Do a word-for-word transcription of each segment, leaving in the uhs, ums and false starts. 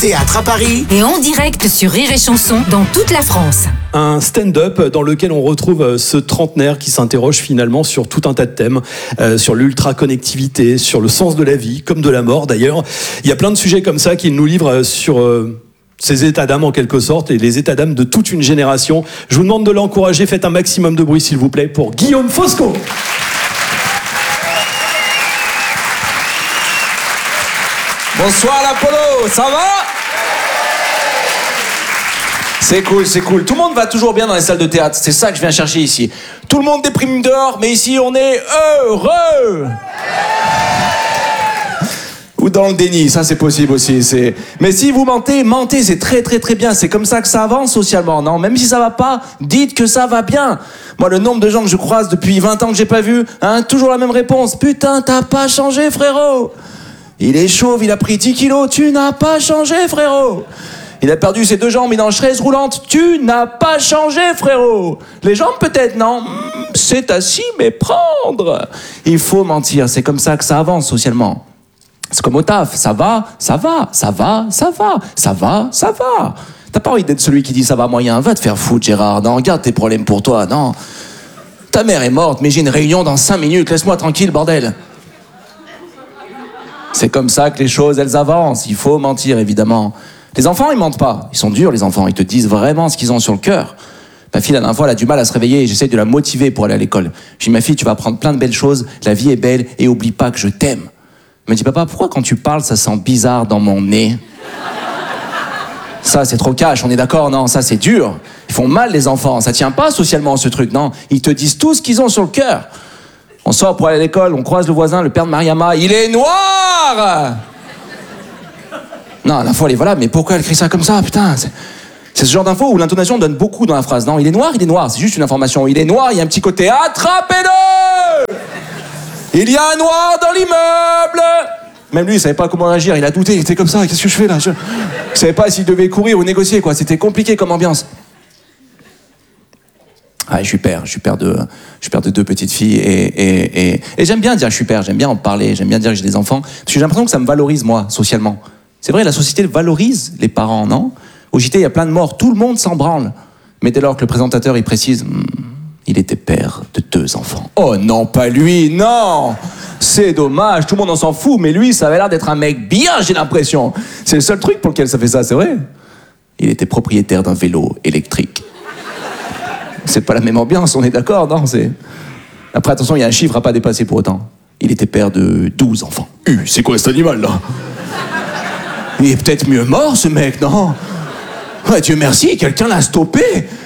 Théâtre à Paris. Et en direct sur Rire et Chanson dans toute la France. Un stand-up dans lequel on retrouve ce trentenaire qui s'interroge finalement sur tout un tas de thèmes, euh, sur l'ultra-connectivité, sur le sens de la vie, comme de la mort d'ailleurs. Il y a plein de sujets comme ça qu'il nous livre sur euh, ces états d'âme en quelque sorte, et les états d'âme de toute une génération. Je vous demande de l'encourager, faites un maximum de bruit s'il vous plaît pour Guillaume Fosco. Bonsoir l'Apollo, ça va ? C'est cool, c'est cool. Tout le monde va toujours bien dans les salles de théâtre. C'est ça que je viens chercher ici. Tout le monde déprime dehors, mais ici on est heureux. Ou dans le déni, ça c'est possible aussi. C'est... Mais si vous mentez, mentez, c'est très très très bien. C'est comme ça que ça avance socialement, non ? Même si ça va pas, dites que ça va bien. Moi, le nombre de gens que je croise depuis vingt ans que j'ai pas vu, hein, toujours la même réponse. Putain, t'as pas changé, frérot. Il est chauve, il a pris dix kilos. Tu n'as pas changé, frérot. Il a perdu ses deux jambes, il est en chaise roulante. Tu n'as pas changé, frérot. Les jambes, peut-être, non ? C'est à s'y méprendre. Il faut mentir, c'est comme ça que ça avance socialement. C'est comme au taf, ça va, ça va, ça va, ça va, ça va, ça va. T'as pas envie d'être celui qui dit ça va moyen. Va te faire foutre, Gérard. Non, regarde tes problèmes pour toi, non. Ta mère est morte, mais j'ai une réunion dans cinq minutes. Laisse-moi tranquille, bordel. C'est comme ça que les choses, elles avancent. Il faut mentir, évidemment. Les enfants, ils mentent pas. Ils sont durs, les enfants. Ils te disent vraiment ce qu'ils ont sur le cœur. Ma fille, la dernière fois, elle a du mal à se réveiller et j'essaie de la motiver pour aller à l'école. Je dis, ma fille, tu vas apprendre plein de belles choses. La vie est belle et oublie pas que je t'aime. Elle me dit, papa, pourquoi quand tu parles, ça sent bizarre dans mon nez ? Ça, c'est trop cash, on est d'accord ? Non, ça, c'est dur. Ils font mal, les enfants. Ça tient pas socialement, ce truc, non ? Ils te disent tout ce qu'ils ont sur le cœur. On sort pour aller à l'école, on croise le voisin, le père de Mariama. Il est noir ! Non, l'info, elle est valable, mais pourquoi elle crie ça comme ça, putain ? C'est, c'est ce genre d'info où l'intonation donne beaucoup dans la phrase. Non, il est noir, il est noir, c'est juste une information. Il est noir, il y a un petit côté attrapez-le ! Il y a un noir dans l'immeuble ! Même lui, il savait pas comment réagir, il a douté, il était comme ça, qu'est-ce que je fais là ? Je... Il savait pas s'il devait courir ou négocier, quoi. C'était compliqué comme ambiance. Ah, je suis père, je suis père de, je suis père de deux petites filles et, et, et, et j'aime bien dire je suis père, j'aime bien en parler, j'aime bien dire que j'ai des enfants, parce que j'ai l'impression que ça me valorise, moi, socialement. C'est vrai, la société valorise les parents, non ? Au J T, il y a plein de morts, tout le monde s'en branle. Mais dès lors que le présentateur, il précise, hm, il était père de deux enfants. Oh non, pas lui, non ! C'est dommage, tout le monde en s'en fout, mais lui, ça avait l'air d'être un mec bien, j'ai l'impression. C'est le seul truc pour lequel ça fait ça, c'est vrai. Il était propriétaire d'un vélo électrique. C'est pas la même ambiance, on est d'accord, non ? C'est... Après, attention, il y a un chiffre à pas dépasser pour autant. Il était père de douze enfants. Euh, c'est quoi cet animal, là ? Il est peut-être mieux mort, ce mec, non ? Ouais, Dieu merci, quelqu'un l'a stoppé.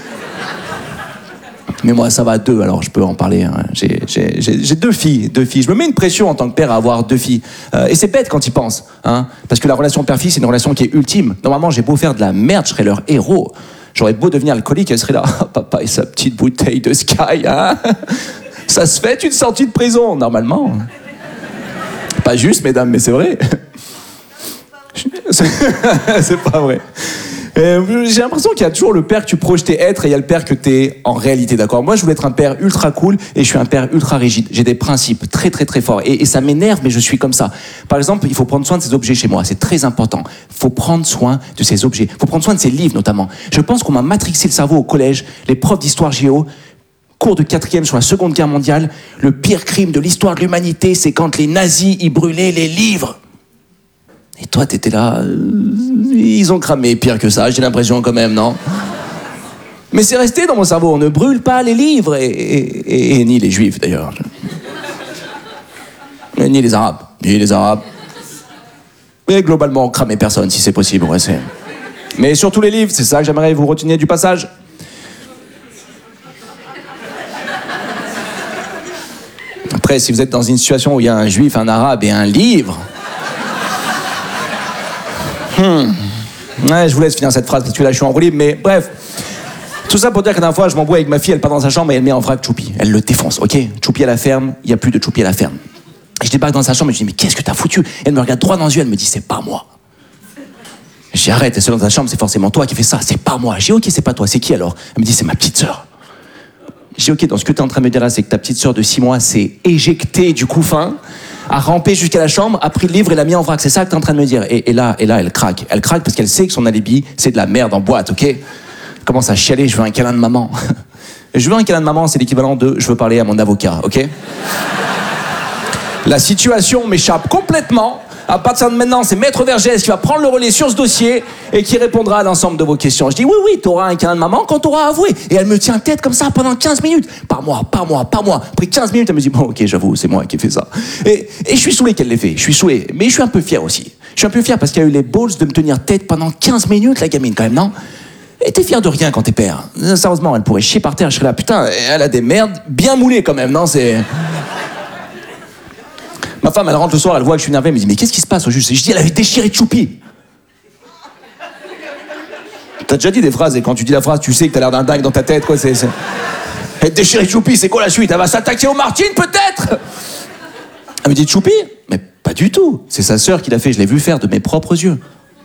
Mais moi, ça va, deux, alors je peux en parler. Hein. J'ai, j'ai, j'ai, j'ai deux filles, deux filles. Je me mets une pression en tant que père à avoir deux filles. Euh, et c'est bête quand ils pensent, hein, parce que la relation père-fille, c'est une relation qui est ultime. Normalement, j'ai beau faire de la merde, je serais leur héros. J'aurais beau devenir alcoolique, elle serait là. Oh, papa et sa petite bouteille de Sky, hein. Ça se fait une sortie de prison, normalement. Pas juste, mesdames, mais c'est vrai. C'est, c'est pas vrai. Euh, j'ai l'impression qu'il y a toujours le père que tu projetais être et il y a le père que t'es en réalité, d'accord ? Moi, je voulais être un père ultra cool et je suis un père ultra rigide. J'ai des principes très, très, très forts. Et, et ça m'énerve, mais je suis comme ça. Par exemple, il faut prendre soin de ses objets chez moi. C'est très important. Il faut prendre soin de ses objets. Il faut prendre soin de ses livres, notamment. Je pense qu'on m'a matrixé le cerveau au collège. Les profs d'histoire géo, cours de quatrième sur la Seconde Guerre mondiale. Le pire crime de l'histoire de l'humanité, c'est quand les nazis y brûlaient les livres. Et toi, t'étais là... Euh, ils ont cramé pire que ça, j'ai l'impression quand même, non ? Mais c'est resté dans mon cerveau, on ne brûle pas les livres, et, et, et, et ni les juifs, d'ailleurs. Et ni les arabes, ni les arabes. Mais globalement, cramer personne, si c'est possible, ouais, c'est... Mais surtout les livres, c'est ça que j'aimerais vous retenir du passage. Après, si vous êtes dans une situation où il y a un juif, un arabe et un livre... Hmm. Ouais, je vous laisse finir cette phrase parce que là je suis enroulé, mais bref. Tout ça pour dire que la dernière fois je m'embrouille avec ma fille, elle part dans sa chambre et elle met en vrac Choupi. Elle le défonce, ok ? Choupi à la ferme, il n'y a plus de Choupi à la ferme. Et je débarque dans sa chambre et je dis mais qu'est-ce que t'as foutu ? Elle me regarde droit dans les yeux, elle me dit c'est pas moi. Je dis arrête, t'es seul dans ta chambre, c'est forcément toi qui fais ça, c'est pas moi. Je dis ok, c'est pas toi, c'est qui alors ? Elle me dit c'est ma petite sœur. Je dis ok, donc ce que t'es en train de me dire là, c'est que ta petite sœur de six mois s'est éjectée du couffin. a rampé jusqu'à la chambre, a pris le livre et l'a mis en vrac. C'est ça que t'es en train de me dire. Et, et là, et là, elle craque. Elle craque parce qu'elle sait que son alibi, c'est de la merde en boîte, ok? Elle commence à chialer, je veux un câlin de maman. Je veux un câlin de maman, c'est l'équivalent de je veux parler à mon avocat, ok? La situation m'échappe complètement. À partir de maintenant, c'est Maître Vergès qui va prendre le relais sur ce dossier et qui répondra à l'ensemble de vos questions. Je dis oui, oui, t'auras un câlin de maman quand t'auras avoué. Et elle me tient tête comme ça pendant quinze minutes. Par mois, par mois, par mois. Après quinze minutes, elle me dit bon, ok, j'avoue, c'est moi qui ai fait ça. Et, et je suis saoulé qu'elle l'ait fait. Je suis saoulé. Mais je suis un peu fier aussi. Je suis un peu fier parce qu'il y a eu les balls de me tenir tête pendant quinze minutes, la gamine, quand même, non? Et t'es fier de rien quand t'es père. Sérieusement, elle pourrait chier par terre. Je serais là, putain, elle a des merdes bien moulées quand même, non? C'est. Ma femme, elle rentre le soir, elle voit que je suis énervé, elle me dit mais qu'est-ce qui se passe au juste? Je dis elle avait déchiré Choupi. T'as déjà dit des phrases et quand tu dis la phrase, tu sais que t'as l'air d'un dingue dans ta tête, quoi. C'est, c'est... Elle a déchiré Choupi, c'est quoi la suite? Elle va s'attaquer aux Martines peut-être? Elle me dit Choupi? Mais pas du tout. C'est sa sœur qui l'a fait, je l'ai vu faire de mes propres yeux.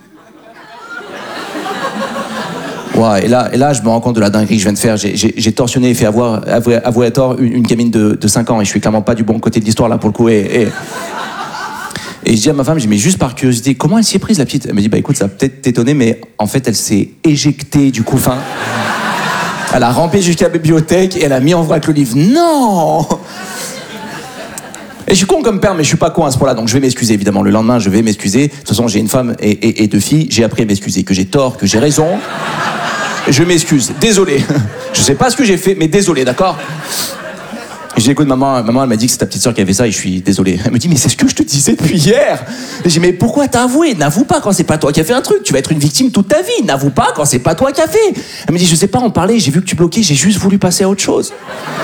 Ouais, et là, et là, je me rends compte de la dinguerie que je viens de faire. J'ai, j'ai, j'ai torsionné et fait avoir, avouer, avouer à tort une, une gamine de, de cinq ans. Et je suis clairement pas du bon côté de l'histoire, là, pour le coup. Et, et, et je dis à ma femme, je dis, mais juste par curiosité, comment elle s'y est prise, la petite? Elle me dit, bah écoute, ça va peut-être t'étonner, mais en fait, elle s'est éjectée du couffin. Elle a rampé jusqu'à la bibliothèque et elle a mis en vrac le livre. Non! Et je suis con comme père, mais je suis pas con à ce point-là, donc je vais m'excuser, évidemment. Le lendemain, je vais m'excuser. De toute façon, j'ai une femme et, et, et deux filles. J'ai appris à m'excuser, que j'ai tort, que j'ai raison. Je m'excuse, désolé. Je sais pas ce que j'ai fait, mais désolé, d'accord? J'ai dit, écoute, maman, maman, elle m'a dit que c'est ta petite soeur qui a fait ça et je suis désolé. Elle me dit, mais c'est ce que je te disais depuis hier. J'ai dit, mais pourquoi t'as avoué? N'avoue pas quand c'est pas toi qui a fait un truc. Tu vas être une victime toute ta vie. N'avoue pas quand c'est pas toi qui a fait. Elle me dit, je sais pas en parler, j'ai vu que tu bloquais, j'ai juste voulu passer à autre chose.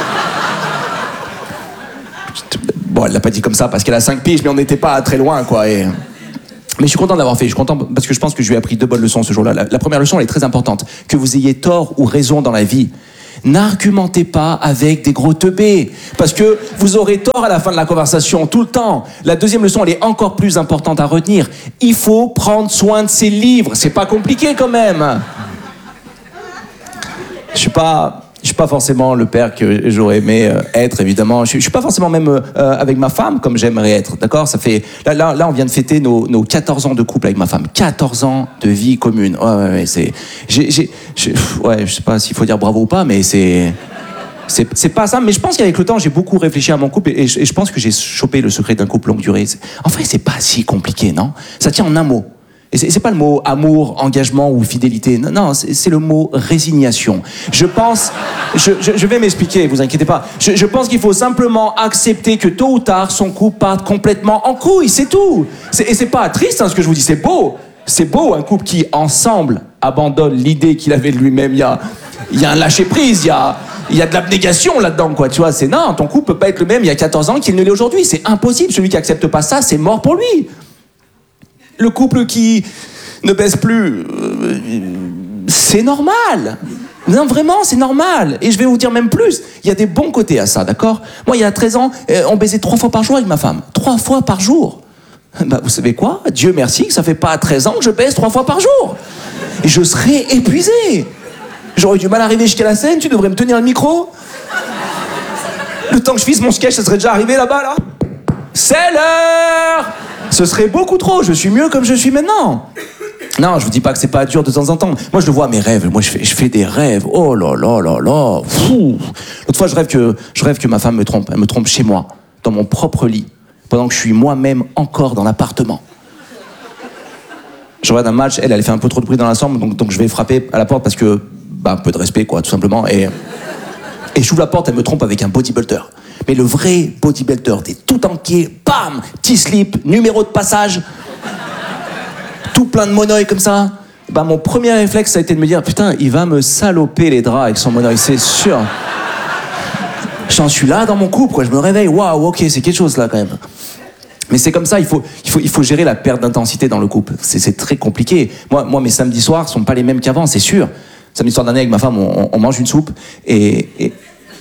Bon, elle l'a pas dit comme ça parce qu'elle a cinq piges, mais on n'était pas très loin, quoi. Et... Mais je suis content d'avoir fait, je suis content parce que je pense que je lui ai appris deux bonnes leçons ce jour-là. La, la première leçon, elle est très importante. Que vous ayez tort ou raison dans la vie, n'argumentez pas avec des gros teubés, parce que vous aurez tort à la fin de la conversation, tout le temps. La deuxième leçon, elle est encore plus importante à retenir. Il faut prendre soin de ses livres, c'est pas compliqué quand même. Je suis pas... Je suis pas forcément le père que j'aurais aimé euh, être, évidemment. Je, je suis pas forcément même euh, avec ma femme comme j'aimerais être, d'accord? Ça fait là, là, là, on vient de fêter nos, nos quatorze ans de couple avec ma femme, quatorze ans de vie commune. Ouais, ouais, ouais c'est, j'ai, j'ai, j'ai, ouais, je sais pas s'il faut dire bravo ou pas, mais c'est, c'est, c'est pas ça. Mais je pense qu'avec le temps, j'ai beaucoup réfléchi à mon couple et, et, je, et je pense que j'ai chopé le secret d'un couple longue durée. C'est, en fait, c'est pas si compliqué, non? Ça tient en un mot. Et c'est, c'est pas le mot amour, engagement ou fidélité. Non, non c'est, c'est le mot résignation. Je pense... Je, je, je vais m'expliquer, vous inquiétez pas. Je, je pense qu'il faut simplement accepter que tôt ou tard, son couple parte complètement en couille, c'est tout. C'est, et c'est pas triste, hein, ce que je vous dis, c'est beau. C'est beau, un couple qui, ensemble, abandonne l'idée qu'il avait de lui-même. Il y a, il y a un lâcher-prise, il y a... Il y a de l'abnégation là-dedans, quoi, tu vois. C'est non, ton couple peut pas être le même il y a quatorze ans qu'il ne l'est aujourd'hui. C'est impossible. Celui qui accepte pas ça, c'est mort pour lui. Le couple qui ne baisse plus, euh, c'est normal. Non, vraiment, c'est normal. Et je vais vous dire même plus, il y a des bons côtés à ça, d'accord? Moi, il y a treize ans, euh, on baisait trois fois par jour avec ma femme. Trois fois par jour. Bah, vous savez quoi? Dieu merci que ça fait pas treize ans que je baisse trois fois par jour. Et je serais épuisé. J'aurais du mal à arriver jusqu'à la scène, tu devrais me tenir le micro. Le temps que je fasse mon sketch, ça serait déjà arrivé là-bas, là. C'est l'heure! Ce serait beaucoup trop, je suis mieux comme je suis maintenant. Non, je vous dis pas que c'est pas dur de temps en temps. Moi, je le vois à mes rêves. Moi, je fais, je fais des rêves. Oh là là là là. Fou. L'autre fois, je rêve que, je rêve que ma femme me trompe. Elle me trompe chez moi, dans mon propre lit, pendant que je suis moi-même encore dans l'appartement. Je regarde un match, elle, elle fait un peu trop de bruit dans la chambre, donc, donc je vais frapper à la porte parce que, bah, un peu de respect, quoi, tout simplement. Et, et j'ouvre la porte, elle me trompe avec un bodybuilder. Mais le vrai bodybuilder, t'es tout entier, bam, T-slip, numéro de passage, tout plein de monoï comme ça. Bah, mon premier réflexe, ça a été de me dire, putain, il va me saloper les draps avec son monoï, c'est sûr. J'en suis là dans mon couple, quoi. Je me réveille, waouh, ok, c'est quelque chose là quand même. Mais c'est comme ça, il faut, il faut, il faut gérer la perte d'intensité dans le couple. C'est, c'est très compliqué. Moi, moi, mes samedis soirs sont pas les mêmes qu'avant, c'est sûr. Samedi soir d'année avec ma femme, on, on mange une soupe et... et...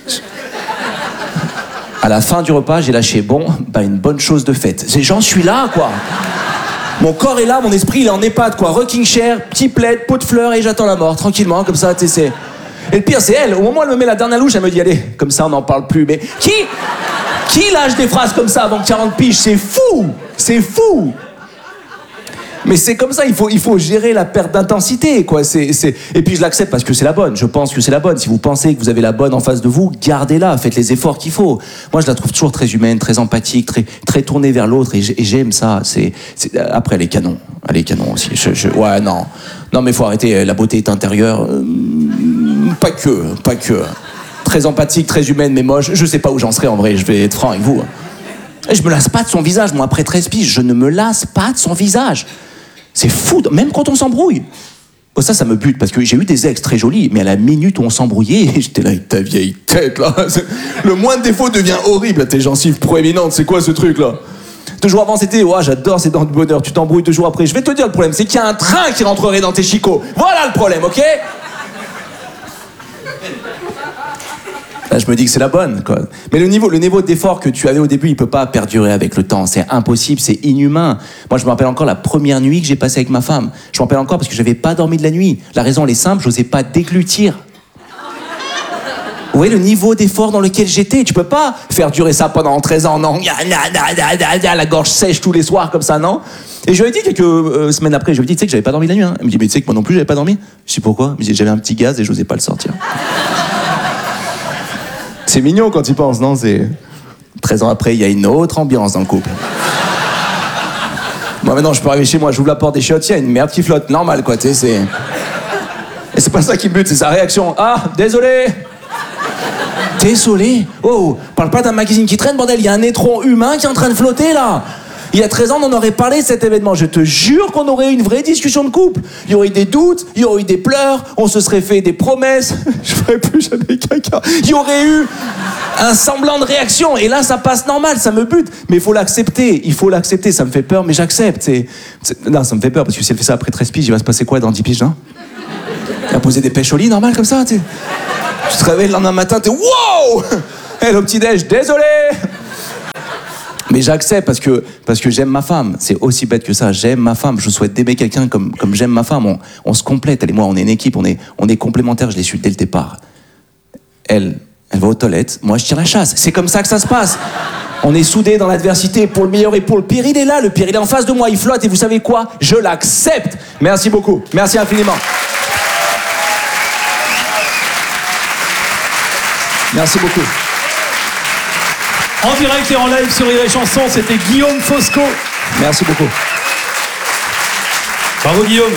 À la fin du repas, j'ai lâché, bon, bah une bonne chose de faite. J'en suis là, quoi. Mon corps est là, mon esprit, il est en EHPAD, quoi. Rocking chair, petit plaid, pot de fleurs, et j'attends la mort, tranquillement, comme ça, tu sais. Et le pire, c'est elle. Au moment où elle me met la dernière louche, elle me dit, allez, comme ça, on n'en parle plus. Mais qui Qui lâche des phrases comme ça avant quarante piges? C'est fou! C'est fou! Mais c'est comme ça, il faut, il faut gérer la perte d'intensité, quoi. C'est, c'est... Et puis je l'accepte parce que c'est la bonne. Je pense que c'est la bonne. Si vous pensez que vous avez la bonne en face de vous, gardez-la, faites les efforts qu'il faut. Moi, je la trouve toujours très humaine, très empathique, très, très tournée vers l'autre, et j'aime ça. C'est, c'est... Après, elle est canon. Elle est canon aussi. Je, je... Ouais, non. Non, mais faut arrêter. La beauté est intérieure. Euh... Pas que, pas que. Très empathique, très humaine, mais moche. Je sais pas où j'en serai en vrai, je vais être franc avec vous. Et je me lasse pas de son visage. Moi, après treize piges, je ne me lasse pas de son visage. C'est fou, même quand on s'embrouille. Oh, ça, ça me bute, parce que j'ai eu des ex très jolis, mais à la minute où on s'embrouillait, j'étais là avec ta vieille tête, là. Le moindre défaut devient horrible. Tes gencives proéminentes, c'est quoi ce truc, là? Deux jours avant, c'était, oh, j'adore, c'est dans le bonheur. Tu t'embrouilles deux jours après. Je vais te dire le problème, c'est qu'il y a un train qui rentrerait dans tes chicots. Voilà le problème, ok? Là, je me dis que c'est la bonne, quoi. Mais le niveau, le niveau d'effort que tu avais au début, il peut pas perdurer avec le temps. C'est impossible, c'est inhumain. Moi, je me rappelle encore la première nuit que j'ai passée avec ma femme. Je me rappelle encore parce que j'avais pas dormi de la nuit. La raison, elle est simple, j'osais pas déglutir. Vous voyez le niveau d'effort dans lequel j'étais? Tu peux pas faire durer ça pendant treize ans, non? La gorge sèche tous les soirs comme ça, non? Et je lui ai dit quelques euh, semaines après, je lui ai dit, tu sais que j'avais pas dormi la nuit, hein. Elle me dit, mais tu sais que moi non plus, j'avais pas dormi. Je sais pourquoi? Elle me dit, j'avais un petit gaz et j'osais pas le sortir. C'est mignon quand tu penses, non? C'est... treize ans après, il y a une autre ambiance dans le couple. Moi, maintenant, je peux arriver chez moi, j'ouvre la porte des chiottes, il y a une merde qui flotte. Normal, quoi, tu sais, c'est... Et c'est pas ça qui me bute, c'est sa réaction. Ah, désolé! Désolé? Oh, parle pas d'un magazine qui traîne, bordel, il y a un étron humain qui est en train de flotter, là! Il y a treize ans, on en aurait parlé de cet événement. Je te jure qu'on aurait eu une vraie discussion de couple. Il y aurait eu des doutes, il y aurait eu des pleurs, on se serait fait des promesses. Je ferais plus jamais caca. Il y aurait eu un semblant de réaction. Et là, ça passe normal, ça me bute. Mais il faut l'accepter. Il faut l'accepter. Ça me fait peur, mais j'accepte. C'est... C'est... Non, ça me fait peur, parce que si elle fait ça après treize piges, il va se passer quoi dans dix piges, hein? Elle va poser des pêches au lit, normal, comme ça, tu sais. Tu te réveilles le lendemain matin, t'es wow! Hé, le petit-déj, désolé! Mais j'accepte parce que, parce que j'aime ma femme. C'est aussi bête que ça. J'aime ma femme. Je souhaite d'aimer quelqu'un comme, comme j'aime ma femme. On, on se complète. Elle et moi, on est une équipe. On est, on est complémentaires. Je l'ai su dès le départ. Elle, elle va aux toilettes. Moi, je tire la chasse. C'est comme ça que ça se passe. On est soudés dans l'adversité pour le meilleur et pour le pire. Il est là. Le pire, il est en face de moi. Il flotte. Et vous savez quoi? Je l'accepte. Merci beaucoup. Merci infiniment. Merci beaucoup. En direct et en live sur Rire et Chanson, c'était Guillaume Fosco. Merci beaucoup. Bravo Guillaume.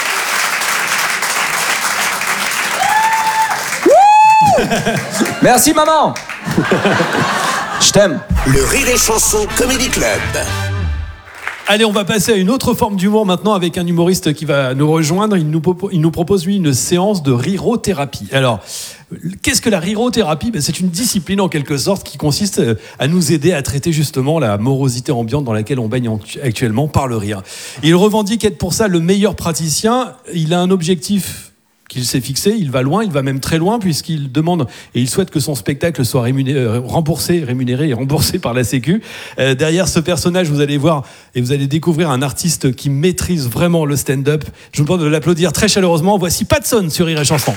Merci maman. Je t'aime. Le Rire et Chanson Comedy Club. Allez, on va passer à une autre forme d'humour maintenant avec un humoriste qui va nous rejoindre. Il nous, il nous propose, lui, une séance de rirothérapie. Alors, qu'est-ce que la rirothérapie? Ben, c'est une discipline, en quelque sorte, qui consiste à nous aider à traiter justement la morosité ambiante dans laquelle on baigne actuellement par le rire. Il revendique être pour ça le meilleur praticien. Il a un objectif qu'il s'est fixé, il va loin, il va même très loin, puisqu'il demande et il souhaite que son spectacle soit rémunéré, remboursé, rémunéré et remboursé par la Sécu. Euh, derrière ce personnage, vous allez voir et vous allez découvrir un artiste qui maîtrise vraiment le stand-up. Je vous demande de l'applaudir très chaleureusement. Voici Patson sur Rire et Chanson.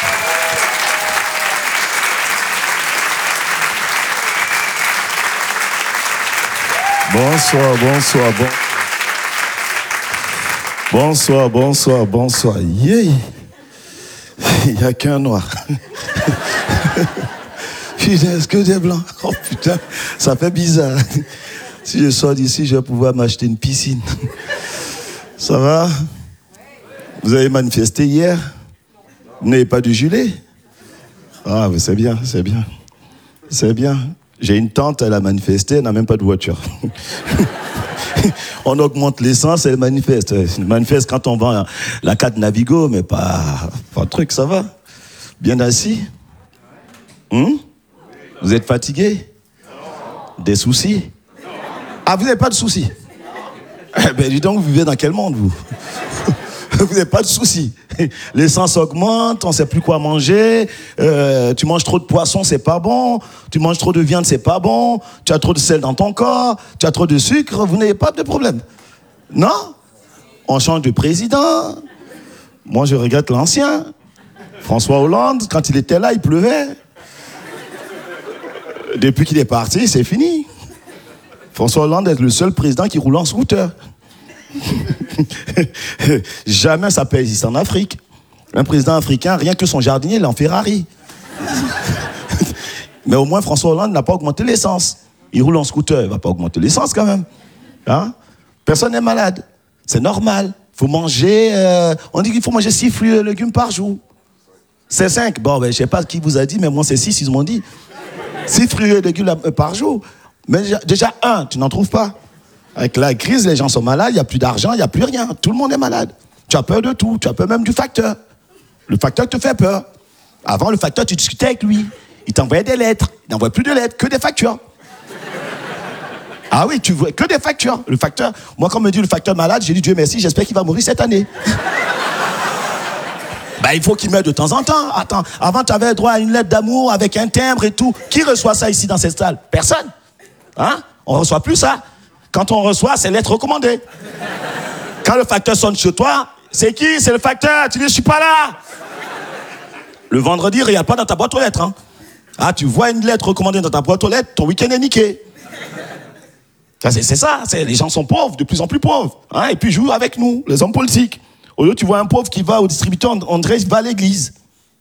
Bonsoir, bonsoir, bon... bonsoir, bonsoir, bonsoir. Yeah. Il n'y a qu'un noir. Putain, est-ce que des blancs? Oh putain, ça fait bizarre. Si je sors d'ici, je vais pouvoir m'acheter une piscine. Ça va? Vous avez manifesté hier? Vous n'avez pas du gilet? Ah, mais c'est bien, c'est bien. C'est bien. J'ai une tante, elle a manifesté, elle n'a même pas de voiture. On augmente l'essence, elle manifeste. Elle manifeste quand on vend la carte Navigo, mais pas, pas de truc, ça va? Bien assis? Hum? Vous êtes fatigué? Des soucis? Ah, vous n'avez pas de soucis? Eh ben, dis donc, vous vivez dans quel monde, vous? Vous n'avez pas de soucis. L'essence augmente, on ne sait plus quoi manger. Euh, tu manges trop de poisson, c'est pas bon. Tu manges trop de viande, c'est pas bon. Tu as trop de sel dans ton corps. Tu as trop de sucre. Vous n'avez pas de problème. Non? On change de président. Moi, je regrette l'ancien. François Hollande, quand il était là, il pleuvait. Depuis qu'il est parti, c'est fini. François Hollande est le seul président qui roule en scooter. Jamais ça peut exister en Afrique. Un président africain, rien que son jardinier, il est en Ferrari. Mais au moins, François Hollande n'a pas augmenté l'essence. Il roule en scooter, il ne va pas augmenter l'essence quand même. Hein? Personne n'est malade. C'est normal. Faut manger, euh, on dit qu'il faut manger six fruits et légumes par jour. C'est cinq. Bon, ben, je ne sais pas qui vous a dit, mais moi, c'est six, ils m'ont dit. Six fruits et légumes par jour. Mais déjà, déjà un, tu n'en trouves pas. Avec la crise, les gens sont malades, il n'y a plus d'argent, il n'y a plus rien. Tout le monde est malade. Tu as peur de tout, tu as peur même du facteur. Le facteur te fait peur. Avant, le facteur, tu discutais avec lui. Il t'envoyait des lettres. Il n'envoie plus de lettres, que des factures. Ah oui, tu vois, que des factures. Le facteur, moi, quand on me dit le facteur malade, j'ai dit Dieu merci, j'espère qu'il va mourir cette année. Ben, il faut qu'il meure de temps en temps. Attends, avant, tu avais droit à une lettre d'amour avec un timbre et tout. Qui reçoit ça ici dans cette salle? Personne. Hein? On ne reçoit plus ça. Quand on reçoit, c'est lettre recommandée. Quand le facteur sonne chez toi, c'est qui? C'est le facteur. Tu dis, je suis pas là. Le vendredi, il n'y a pas dans ta boîte aux lettres. Hein? Ah, tu vois une lettre recommandée dans ta boîte aux lettres, ton week-end est niqué. C'est, c'est ça. C'est, les gens sont pauvres, de plus en plus pauvres. Hein? Et puis, jouent avec nous, les hommes politiques. Au lieu, tu vois un pauvre qui va au distributeur, André va à l'église.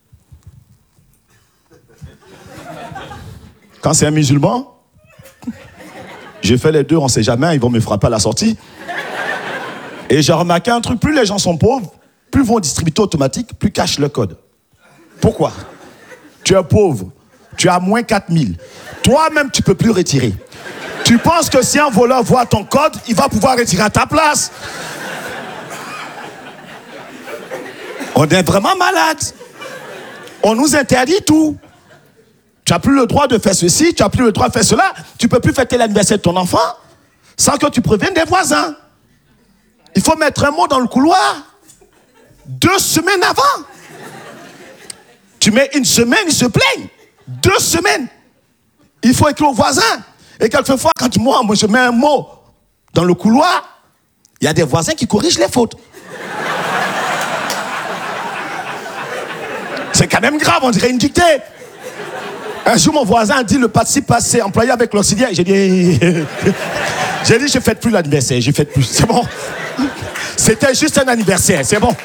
Quand c'est un musulman, j'ai fait les deux, on ne sait jamais, ils vont me frapper à la sortie. Et j'ai remarqué un truc, plus les gens sont pauvres, plus ils vont au distributeur automatique, plus cachent le code. Pourquoi? Tu es pauvre, tu as moins quatre mille. Toi-même, tu ne peux plus retirer. Tu penses que si un voleur voit ton code, il va pouvoir retirer à ta place? On est vraiment malade. On nous interdit tout. Tu n'as plus le droit de faire ceci, tu n'as plus le droit de faire cela. Tu ne peux plus fêter l'anniversaire de ton enfant sans que tu préviennes des voisins. Il faut mettre un mot dans le couloir deux semaines avant. Tu mets une semaine, ils se plaignent. Deux semaines. Il faut écrire aux voisins. Et quelquefois, quand moi, moi, je mets un mot dans le couloir, il y a des voisins qui corrigent les fautes. C'est quand même grave, on dirait une dictée. Un jour, mon voisin a dit le participe passé employé avec l'auxiliaire. J'ai dit, j'ai dit, je ne fête plus l'anniversaire, je ne fête plus. C'est bon. C'était juste un anniversaire, c'est bon.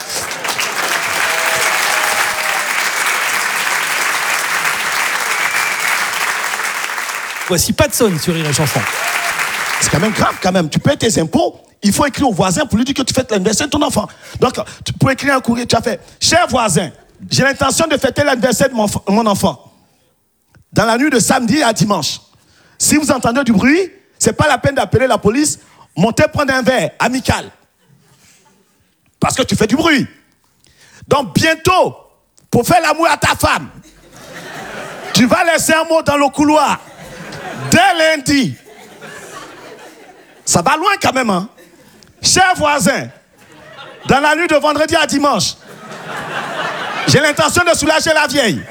Voici Patson sur Rire et Chanson. C'est quand même grave, quand même. Tu payes tes impôts, il faut écrire au voisin pour lui dire que tu fêtes l'anniversaire de ton enfant. Donc, tu peux écrire un courrier, tu as fait « Cher voisin, j'ai l'intention de fêter l'anniversaire de mon, mon enfant. Dans la nuit de samedi à dimanche. Si vous entendez du bruit, c'est pas la peine d'appeler la police. Montez prendre un verre, amical. Parce que tu fais du bruit. Donc bientôt, pour faire l'amour à ta femme, tu vas laisser un mot dans le couloir. Dès lundi. Ça va loin quand même, hein. Cher voisin, dans la nuit de vendredi à dimanche, j'ai l'intention de soulager la vieille.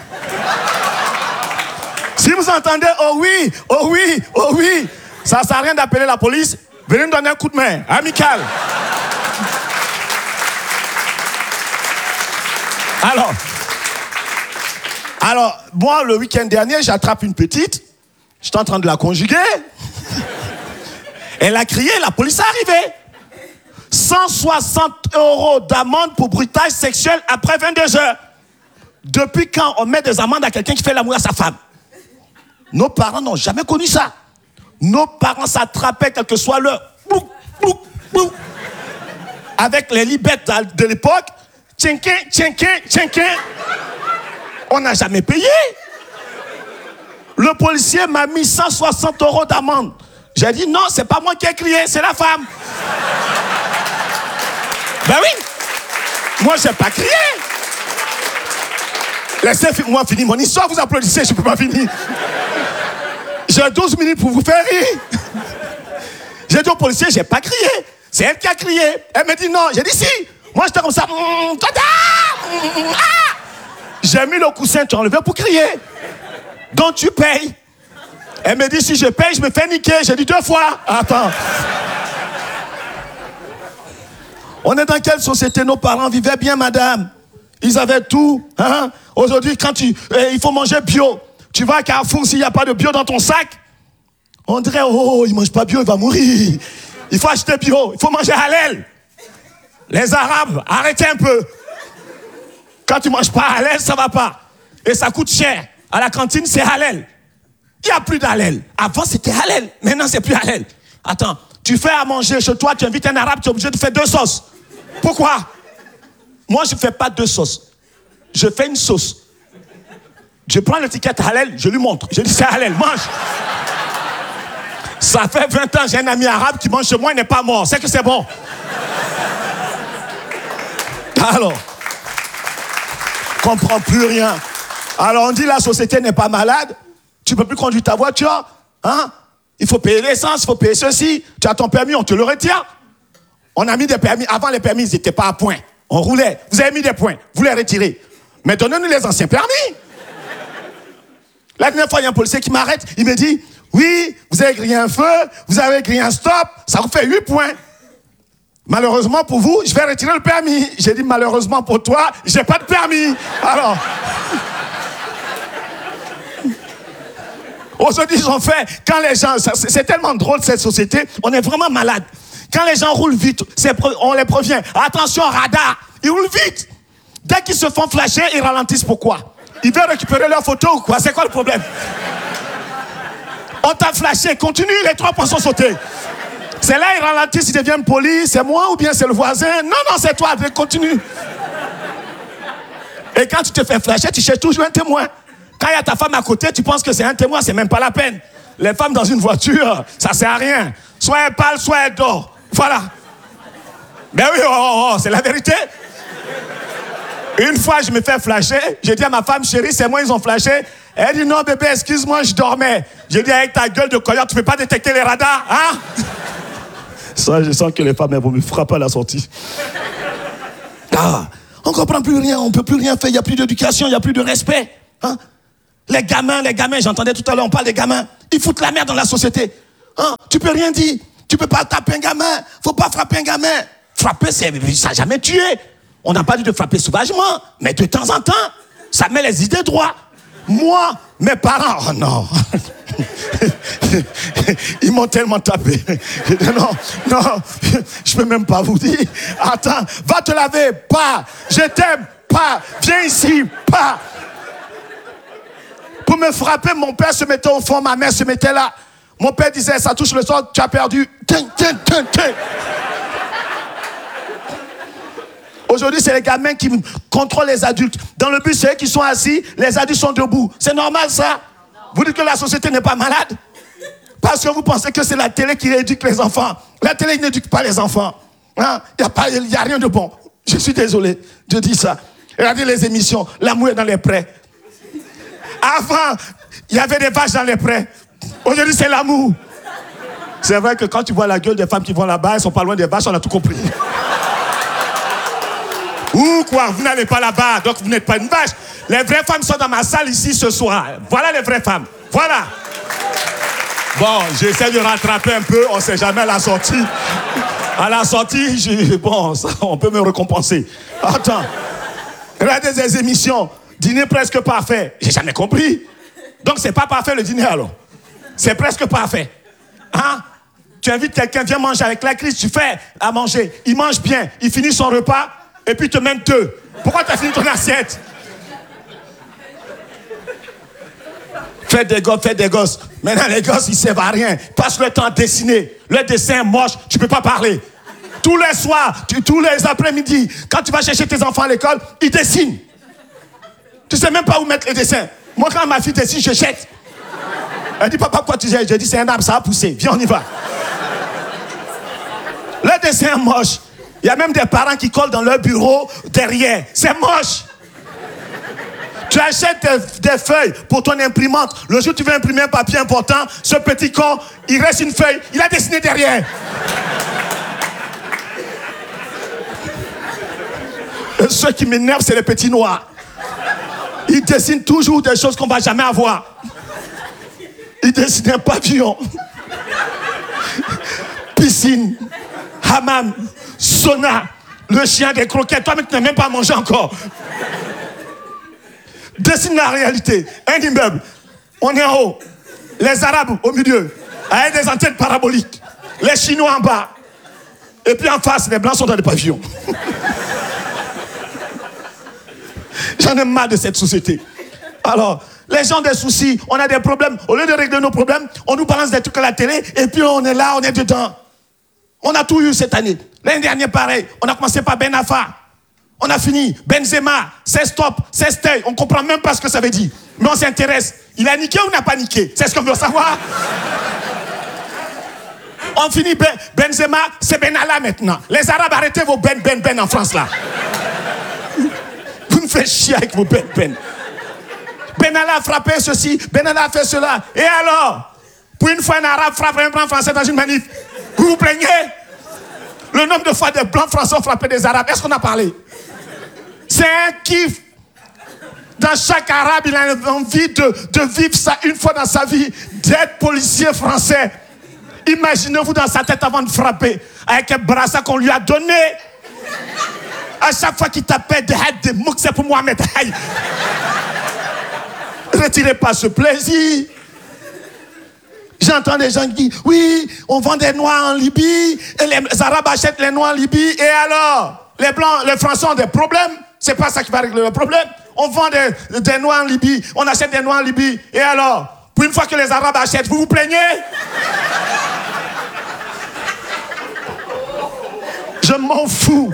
Si vous entendez « Oh oui, oh oui, oh oui », ça ne sert à rien d'appeler la police. Venez me donner un coup de main, amical. Alors, alors, moi, le week-end dernier, j'attrape une petite. J'étais en train de la conjuguer. Elle a crié, la police est arrivée. cent soixante euros d'amende pour bruitage sexuel après vingt-deux heures. Depuis quand on met des amendes à quelqu'un qui fait l'amour à sa femme? Nos parents n'ont jamais connu ça. Nos parents s'attrapaient, quel que soit l'heure, avec les libettes de l'époque. Tchinkin, tchinkin, tchinkin. On n'a jamais payé. Le policier m'a mis cent soixante euros d'amende. J'ai dit non, c'est pas moi qui ai crié, c'est la femme. Ben oui, moi j'ai pas crié. Laissez-moi finir mon histoire, vous applaudissez, je peux pas finir. J'ai douze minutes pour vous faire rire. J'ai dit au policier, j'ai pas crié. C'est elle qui a crié. Elle me dit non, j'ai dit si. Moi j'étais comme ça. J'ai mis le coussin, tu as enlevé pour crier. Donc tu payes. Elle me dit si je paye, je me fais niquer. J'ai dit deux fois. Attends. On est dans quelle société? Nos parents vivaient bien, madame. Ils avaient tout. Hein? Aujourd'hui, quand tu, eh, il faut manger bio. Tu vas à Carrefour, s'il n'y a pas de bio dans ton sac, on dirait, oh, il ne mange pas bio, il va mourir. Il faut acheter bio, il faut manger halal. Les Arabes, arrêtez un peu. Quand tu ne manges pas halal, ça ne va pas. Et ça coûte cher. À la cantine, c'est halal. Il n'y a plus d'halal. Avant, c'était halal. Maintenant, c'est plus halal. Attends, tu fais à manger chez toi, tu invites un Arabe, tu es obligé de faire deux sauces. Pourquoi? Moi, je ne fais pas deux sauces. Je fais une sauce. Je prends l'étiquette halal, je lui montre. Je dis, c'est halal, mange. Ça fait vingt ans, j'ai un ami arabe qui mange chez moi, il n'est pas mort. C'est que c'est bon. Alors, je ne comprends plus rien. Alors, on dit la société n'est pas malade. Tu ne peux plus conduire ta voiture. Hein? Il faut payer l'essence, il faut payer ceci. Tu as ton permis, on te le retire. On a mis des permis. Avant, les permis, ils n'étaient pas à point. On roulait. Vous avez mis des points. Vous les retirez. Mais donnez-nous les anciens permis. La dernière fois, il y a un policier qui m'arrête. Il me dit, oui, vous avez grillé un feu, vous avez grillé un stop, ça vous fait huit points. Malheureusement pour vous, je vais retirer le permis. J'ai dit, malheureusement pour toi, j'ai pas de permis. Alors... Aujourd'hui, ils ont fait, quand les gens, c'est tellement drôle cette société, on est vraiment malade. Quand les gens roulent vite, on les prévient. Attention, radar, ils roulent vite. Dès qu'ils se font flasher, ils ralentissent. Pourquoi? Ils veulent récupérer leurs photos ou quoi? C'est quoi le problème? On t'a flashé, continue, les trois points sont sautés. C'est là, ils ralentissent, ils deviennent polis. C'est moi ou bien c'est le voisin? Non, non, c'est toi, continue. Et quand tu te fais flasher, tu cherches toujours un témoin. Quand il y a ta femme à côté, tu penses que c'est un témoin, c'est même pas la peine. Les femmes dans une voiture, ça sert à rien. Soit elles parlent, soit elles dorment. Voilà. Ben oui, oh, oh, oh, c'est la vérité. Une fois, je me fais flasher. J'ai dit à ma femme, chérie, c'est moi, ils ont flashé. Elle dit, non, bébé, excuse-moi, je dormais. J'ai dit, avec ta gueule de coyote, tu ne peux pas détecter les radars, hein? Ça, je sens que les femmes, elles vont me frapper à la sortie. Ah, on ne comprend plus rien, on ne peut plus rien faire. Il n'y a plus d'éducation, il n'y a plus de respect. Hein? Les gamins, les gamins, j'entendais tout à l'heure, on parle des gamins. Ils foutent la merde dans la société. Hein? Tu peux rien dire. Tu peux pas taper un gamin. Faut pas frapper un gamin. Frapper, c'est, ça n'a jamais tué. On n'a pas dit de frapper sauvagement, mais de temps en temps, ça met les idées droits. Moi, mes parents, oh non. Ils m'ont tellement tapé. Non, non, je peux même pas vous dire. Attends, va te laver, pas. Je t'aime, pas. Viens ici, pas. Pour me frapper, mon père se mettait au fond, ma mère se mettait là. Mon père disait, ça touche le sol, tu as perdu. Tiens, tiens, tiens, tiens. Aujourd'hui, c'est les gamins qui contrôlent les adultes. Dans le bus, c'est eux qui sont assis, les adultes sont debout. C'est normal, ça? Vous dites que la société n'est pas malade? Parce que vous pensez que c'est la télé qui éduque les enfants. La télé n'éduque pas les enfants. Hein? Il n'y a, a rien de bon. Je suis désolé de dire ça. Regardez les émissions, l'amour est dans les prés. Avant, il y avait des vaches dans les prés. Aujourd'hui, c'est l'amour. C'est vrai que quand tu vois la gueule des femmes qui vont là-bas, elles sont pas loin des vaches, on a tout compris. Ou quoi, vous n'allez pas là-bas, donc vous n'êtes pas une vache. Les vraies femmes sont dans ma salle ici ce soir. Voilà les vraies femmes. Voilà. Bon, j'essaie de rattraper un peu, on ne sait jamais à la sortie. À la sortie, je, bon, ça, on peut me récompenser. Attends. Regardez des émissions. Dîner presque parfait. J'ai jamais compris. Donc c'est pas parfait le dîner alors. C'est presque parfait. Hein? Tu invites quelqu'un, viens manger avec la crise, tu fais à manger. Il mange bien, il finit son repas et puis il te mène deux. Pourquoi tu as fini ton assiette? Faites des gosses, faites des gosses. Maintenant les gosses, ils ne servent à rien. Passe le temps à dessiner. Le dessin est moche, tu ne peux pas parler. Tous les soirs, tu, tous les après-midi, quand tu vas chercher tes enfants à l'école, ils dessinent. Tu ne sais même pas où mettre les dessins. Moi, quand ma fille dessine, je jette. Elle dit, papa, pourquoi tu jettes? Je dis, c'est un arbre, ça va pousser. Viens, on y va. Le dessin est moche. Il y a même des parents qui collent dans leur bureau derrière. C'est moche. Tu achètes des, des feuilles pour ton imprimante. Le jour où tu veux imprimer un papier important, ce petit con, il reste une feuille, il a dessiné derrière. Et ceux qui m'énervent, c'est les petits noirs. Ils dessinent toujours des choses qu'on ne va jamais avoir. Ils dessinent un pavillon. Piscine. Hammam. Sauna. Le chien des croquettes. Toi, mais tu n'as même pas mangé encore. Dessine la réalité. Un immeuble. On est en haut. Les Arabes au milieu, avec des antennes paraboliques. Les Chinois en bas. Et puis en face, les Blancs sont dans les pavillons. J'en ai marre de cette société. Alors, les gens des soucis, on a des problèmes. Au lieu de régler nos problèmes, on nous balance des trucs à la télé et puis on est là, on est dedans. On a tout eu cette année. L'année dernière, pareil. On a commencé par Ben Affa. On a fini. Benzema, c'est stop, c'est stay. On ne comprend même pas ce que ça veut dire. Mais on s'intéresse. Il a niqué ou n'a pas niqué? C'est ce qu'on veut savoir. On finit ben, Benzema, c'est Benalla maintenant. Les Arabes, arrêtez vos Ben Ben Ben en France là. Vous nous faites chier avec vos Ben Ben. Benalla a frappé ceci, Benalla a fait cela. Et alors? Pour une fois, un Arabe frappe un blanc français dans une manif. Vous vous plaignez? Le nombre de fois des blancs français ont frappé des Arabes, est-ce qu'on a parlé? C'est un kiff. Dans chaque Arabe, il a envie de, de vivre ça une fois dans sa vie, d'être policier français. Imaginez-vous dans sa tête avant de frapper, avec un brassard qu'on lui a donné. À chaque fois qu'il tapait des hads, des mots, c'est pour Mohamed Haï. Retirez pas ce plaisir. J'entends des gens qui disent, oui, on vend des noix en Libye, et les Arabes achètent les noix en Libye, et alors? Les Blancs, les Français ont des problèmes, c'est pas ça qui va régler le problème. On vend des, des noix en Libye, on achète des noix en Libye, et alors? Pour une fois que les Arabes achètent, vous vous plaignez? Je m'en fous.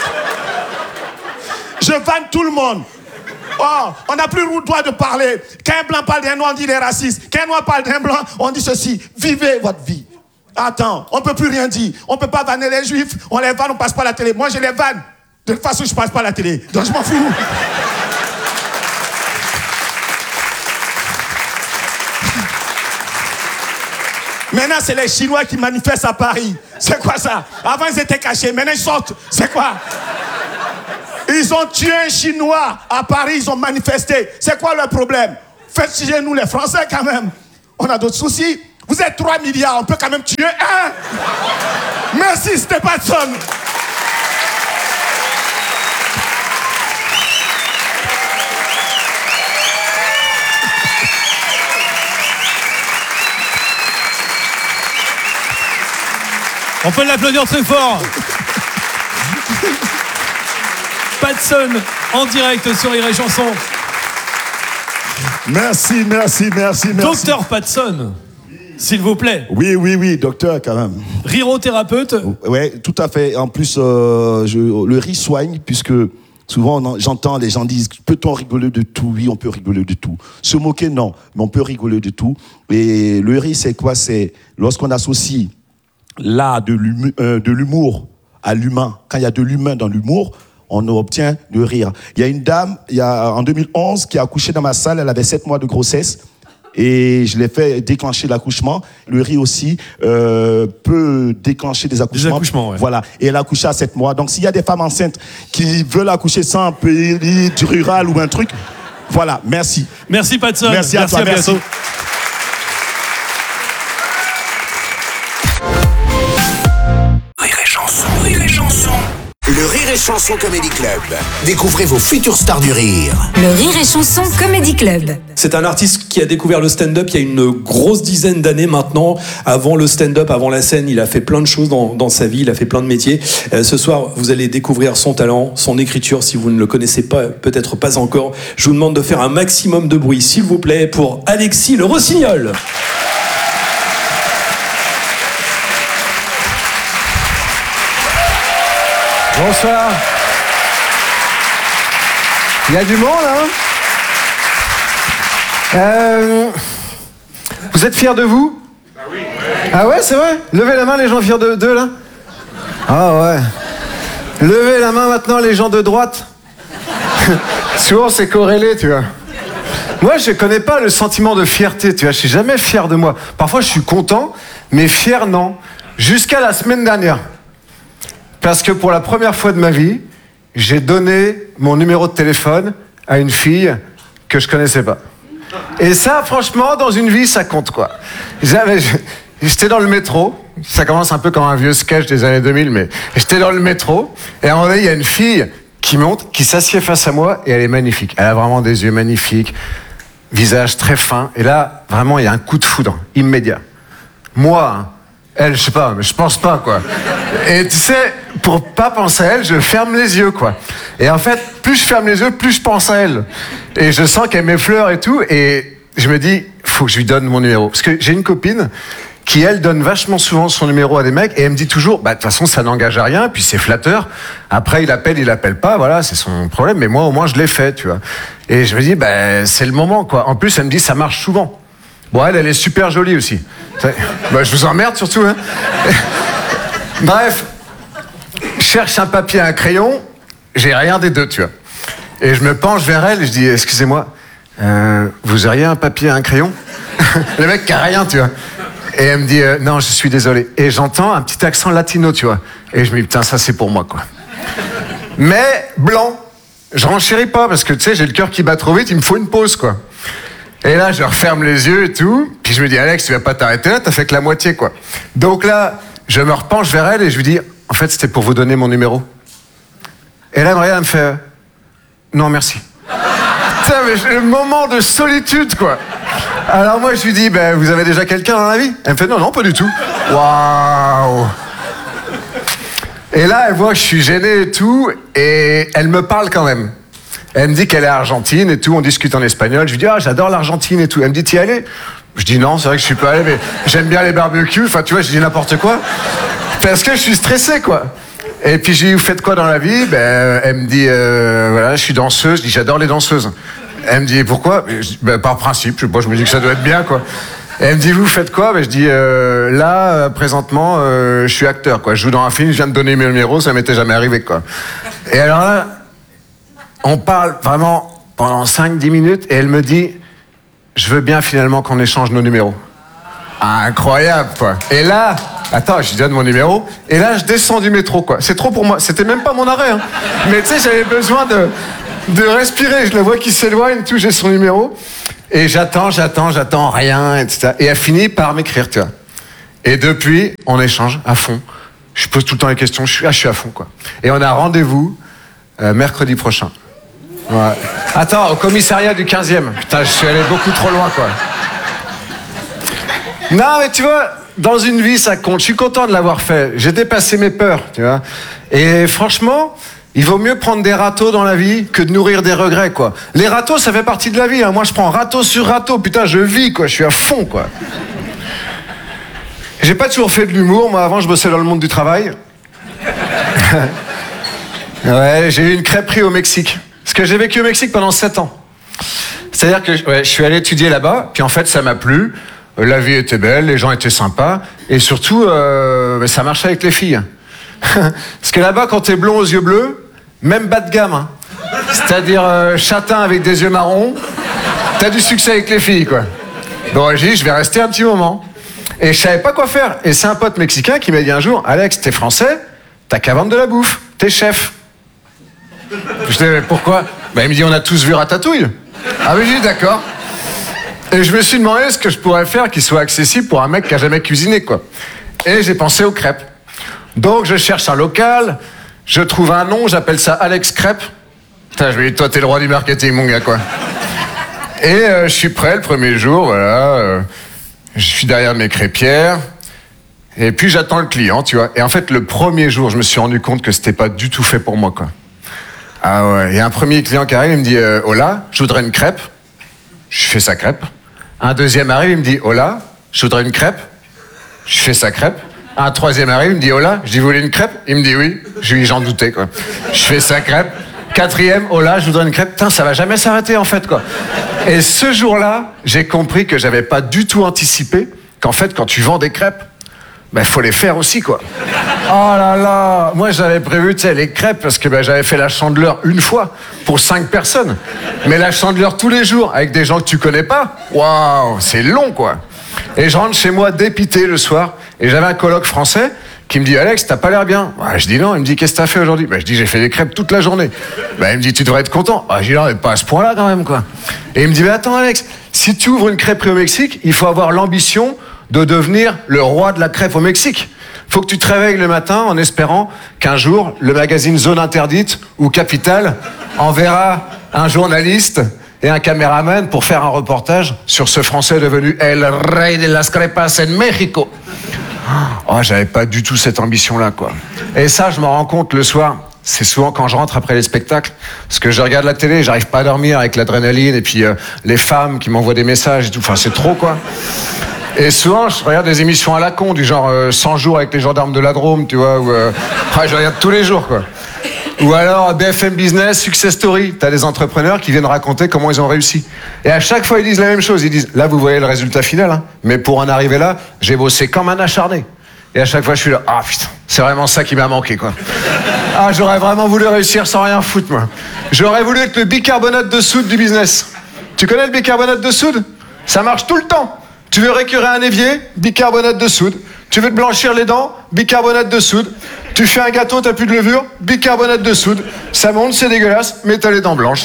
Je vanne tout le monde. Oh, on n'a plus le droit de parler. Quand un blanc parle d'un noir, on dit des racistes. Quand un noir parle d'un blanc, on dit ceci. Vivez votre vie. Attends, on ne peut plus rien dire. On ne peut pas vanner les juifs. On les vanne, on ne passe pas à la télé. Moi, je les vanne. De toute façon, je ne passe pas à la télé. Donc, je m'en fous. Maintenant, c'est les Chinois qui manifestent à Paris. C'est quoi ça? Avant, ils étaient cachés. Maintenant, ils sortent. C'est quoi? Ils ont tué un Chinois à Paris. Ils ont manifesté. C'est quoi le problème? Faites chier nous, les Français, quand même. On a d'autres soucis. Vous êtes trois milliards. On peut quand même tuer un. Merci, c'était Patson. On peut l'applaudir très fort. Patson en direct sur Rire et Chanson. Merci, merci, merci, merci. Docteur Patson, s'il vous plaît. Oui, oui, oui, docteur quand même. Rirothérapeute. Oui, tout à fait. En plus, euh, je, le rire soigne, puisque souvent on, j'entends les gens disent, peut-on rigoler de tout? Oui, on peut rigoler de tout. Se moquer, non, mais on peut rigoler de tout. Et le rire, c'est quoi? C'est lorsqu'on associe l'art de l'humour, euh, de l'humour à l'humain. Quand il y a de l'humain dans l'humour, on obtient le rire. Il y a une dame, il y a, en deux mille onze, qui a accouché dans ma salle. Elle avait sept mois de grossesse. Et je l'ai fait déclencher l'accouchement. Le rire aussi euh, peut déclencher des accouchements. Des accouchements, ouais. Voilà. Et elle a accouché à sept mois. Donc, s'il y a des femmes enceintes qui veulent accoucher sans péri rural ou un truc, voilà. Merci. Merci, Patson. Merci à merci toi. À merci. bientôt. Le Rire et Chanson Comedy Club. Découvrez vos futures stars du rire. Le Rire et Chanson Comedy Club. C'est un artiste qui a découvert le stand-up il y a une grosse dizaine d'années maintenant. Avant le stand-up, avant la scène, il a fait plein de choses dans, dans sa vie, il a fait plein de métiers. Euh, ce soir, vous allez découvrir son talent, son écriture, si vous ne le connaissez pas, peut-être pas encore. Je vous demande de faire un maximum de bruit, s'il vous plaît, pour Alexis Le Rossignol. Bonsoir. Il y a du monde, hein? euh, Vous êtes fiers de vous? Ah oui. Ah ouais, c'est vrai? Levez la main les gens fiers de d'eux, là. Ah ouais. Levez la main maintenant les gens de droite. Souvent c'est corrélé, tu vois. Moi, je connais pas le sentiment de fierté, tu vois. Je suis jamais fier de moi. Parfois, je suis content, mais fier, non. Jusqu'à la semaine dernière. Parce que pour la première fois de ma vie, j'ai donné mon numéro de téléphone à une fille que je connaissais pas. Et ça, franchement, dans une vie, ça compte, quoi. J'avais, j'étais dans le métro. Ça commence un peu comme un vieux sketch des années deux mille, mais j'étais dans le métro. Et à un moment donné, il y a une fille qui monte, qui s'assied face à moi, et elle est magnifique. Elle a vraiment des yeux magnifiques. visage très fin. Et là, vraiment, il y a un coup de foudre, immédiat. Moi, hein, elle, je sais pas, mais je pense pas, quoi. Et tu sais, pour pas penser à elle, je ferme les yeux, quoi. Et en fait, plus je ferme les yeux, plus je pense à elle. Et je sens qu'elle m'effleure et tout. Et je me dis, faut que je lui donne mon numéro. Parce que j'ai une copine qui, elle, donne vachement souvent son numéro à des mecs. Et elle me dit toujours, bah, de toute façon, ça n'engage à rien. Puis c'est flatteur. Après, il appelle, il appelle pas. Voilà, c'est son problème. Mais moi, au moins, je l'ai fait, tu vois. Et je me dis, bah, c'est le moment, quoi. En plus, elle me dit, ça marche souvent. Bon, elle, elle est super jolie aussi. Bah, je vous emmerde surtout, hein. Bref, je cherche un papier et un crayon. J'ai rien des deux, tu vois. Et je me penche vers elle et je dis, excusez-moi, euh, vous auriez un papier et un crayon? Le mec qui a rien, tu vois. Et elle me dit, euh, non, je suis désolé. Et j'entends un petit accent latino, tu vois. Et je me dis, putain, ça c'est pour moi, quoi. Mais blanc. Je renchéris pas parce que, tu sais, j'ai le cœur qui bat trop vite, il me faut une pause, quoi. Et là, je referme les yeux et tout. Puis je me dis, Alex, tu vas pas t'arrêter là, t'as fait que la moitié, quoi. Donc là, je me repenche vers elle et je lui dis, en fait, c'était pour vous donner mon numéro. Et là, Maria, elle me fait, non, merci. Putain, mais le moment de solitude, quoi. Alors moi, je lui dis, ben, vous avez déjà quelqu'un dans la vie? Elle me fait, non, non, pas du tout. Waouh. Et là, elle voit que je suis gêné et tout, et elle me parle quand même. Elle me dit qu'elle est argentine et tout, on discute en espagnol. Je lui dis, ah, j'adore l'Argentine et tout. Elle me dit, t'y allais? Je dis, non, c'est vrai que je suis pas allé, mais j'aime bien les barbecues. Enfin, tu vois, je dis n'importe quoi. Parce que je suis stressé, quoi. Et puis, j'ai dit, vous faites quoi dans la vie? Ben, elle me dit, euh, voilà, je suis danseuse. Je dis, j'adore les danseuses. Elle me dit, pourquoi? Je dis, ben, par principe. Je sais pas, je me dis que ça doit être bien, quoi. Et elle me dit, vous faites quoi? Ben, je dis, euh, là, euh, présentement, euh, je suis acteur, quoi. Je joue dans un film, je viens de donner mes numéros, ça m'était jamais arrivé, quoi. Et alors là, on parle vraiment pendant cinq dix minutes et elle me dit, je veux bien finalement qu'on échange nos numéros. Ah, incroyable, quoi. Et là, attends, je lui donne mon numéro et là, je descends du métro, quoi. C'est trop pour moi. C'était même pas mon arrêt, hein. Mais tu sais, j'avais besoin de, de respirer. Je la vois qui s'éloigne, tout, j'ai son numéro. Et j'attends, j'attends, j'attends, rien, et cetera. Et elle finit par m'écrire, tu vois. Et depuis, on échange à fond. Je pose tout le temps les questions, je suis, ah, je suis à fond, quoi. Et on a rendez-vous euh, mercredi prochain. Ouais. Attends, au commissariat du quinzième. Putain, je suis allé beaucoup trop loin, quoi. Non, mais tu vois, dans une vie, ça compte. Je suis content de l'avoir fait. J'ai dépassé mes peurs, tu vois. Et franchement, il vaut mieux prendre des râteaux dans la vie que de nourrir des regrets, quoi. Les râteaux, ça fait partie de la vie, hein. Moi, je prends râteau sur râteau. Putain, je vis, quoi. Je suis à fond, quoi. J'ai pas toujours fait de l'humour. Moi, avant, je bossais dans le monde du travail. Ouais, j'ai eu une crêperie au Mexique. Parce que j'ai vécu au Mexique pendant sept ans. C'est-à-dire que ouais, je suis allé étudier là-bas, puis en fait, ça m'a plu. La vie était belle, les gens étaient sympas, et surtout, euh, ça marchait avec les filles. Parce que là-bas, quand t'es blond aux yeux bleus, même bas de gamme, hein. C'est-à-dire euh, châtain avec des yeux marrons, t'as du succès avec les filles, quoi. Bon, j'ai dit, je vais rester un petit moment. Et je savais pas quoi faire. Et c'est un pote mexicain qui m'a dit un jour, Alex, t'es français, t'as qu'à vendre de la bouffe, t'es chef. Je dis, mais pourquoi? Ben, il me dit, on a tous vu Ratatouille. Ah oui, j'ai dit, d'accord. Et je me suis demandé ce que je pourrais faire qui soit accessible pour un mec qui a jamais cuisiné, quoi. Et j'ai pensé aux crêpes. Donc, je cherche un local, je trouve un nom, j'appelle ça Alex Crêpes. Putain, je me dis, toi, t'es le roi du marketing, mon gars, quoi. Et euh, je suis prêt le premier jour, voilà. Euh, je suis derrière mes crêpières. Et puis, j'attends le client, tu vois. Et en fait, le premier jour, je me suis rendu compte que c'était pas du tout fait pour moi, quoi. Ah ouais, il y a un premier client qui arrive, il me dit euh, hola, je voudrais une crêpe. Je fais sa crêpe. Un deuxième arrive, il me dit hola, je voudrais une crêpe. Je fais sa crêpe. Un troisième arrive, il me dit hola, je dis vous voulez une crêpe? Il me dit oui. Je lui dis j'en doutais, quoi. Je fais sa crêpe. Quatrième, hola, je voudrais une crêpe. Putain, ça va jamais s'arrêter, en fait, quoi. Et ce jour-là, j'ai compris que j'avais pas du tout anticipé qu'en fait, quand tu vends des crêpes, ben, faut les faire aussi, quoi. Oh là là, moi j'avais prévu, tu sais, les crêpes parce que ben, j'avais fait la Chandeleur une fois pour cinq personnes. Mais la Chandeleur tous les jours avec des gens que tu connais pas, waouh, c'est long, quoi. Et je rentre chez moi dépité le soir et j'avais un coloc français qui me dit Alex, t'as pas l'air bien. Ouais, je dis non, il me dit qu'est-ce que t'as fait aujourd'hui? Ben, je dis j'ai fait des crêpes toute la journée. Ben, il me dit tu devrais être content. Ah, je dis non, mais pas à ce point-là quand même, quoi. Et il me dit mais attends Alex, si tu ouvres une crêperie au Mexique, il faut avoir l'ambition de devenir le roi de la crêpe au Mexique. Faut que tu te réveilles le matin en espérant qu'un jour, le magazine Zone Interdite ou Capital enverra un journaliste et un caméraman pour faire un reportage sur ce Français devenu El Rey de las Crepas en Mexico. Oh, j'avais pas du tout cette ambition-là, quoi. Et ça, je m'en rends compte le soir. C'est souvent quand je rentre après les spectacles, parce que je regarde la télé, j'arrive pas à dormir avec l'adrénaline, et puis euh, les femmes qui m'envoient des messages et tout, enfin c'est trop, quoi. Et souvent, je regarde des émissions à la con, du genre euh, cent jours avec les gendarmes de la Drôme, tu vois, ou euh, ah, je regarde tous les jours, quoi. Ou alors B F M Business, Success Story, t'as des entrepreneurs qui viennent raconter comment ils ont réussi. Et à chaque fois, ils disent la même chose, ils disent, là, vous voyez le résultat final, hein, mais pour en arriver là, j'ai bossé comme un acharné. Et à chaque fois, je suis là, ah putain, c'est vraiment ça qui m'a manqué, quoi. Ah, j'aurais vraiment voulu réussir sans rien foutre, moi. J'aurais voulu être le bicarbonate de soude du business. Tu connais le bicarbonate de soude? Ça marche tout le temps. Tu veux récurer un évier? Bicarbonate de soude. Tu veux te blanchir les dents? Bicarbonate de soude. Tu fais un gâteau, t'as plus de levure? Bicarbonate de soude. Ça monte, c'est dégueulasse, mais t'as les dents blanches.